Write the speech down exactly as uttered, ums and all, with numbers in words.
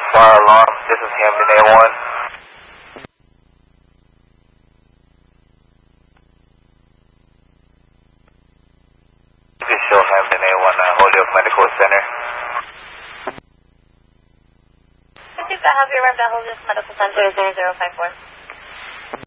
Fire alarm, this is Hampton A one. This is still Hampton A one, uh, Holyoke Medical Center. I think I have your rep at Holyoke Medical Center zero zero five four.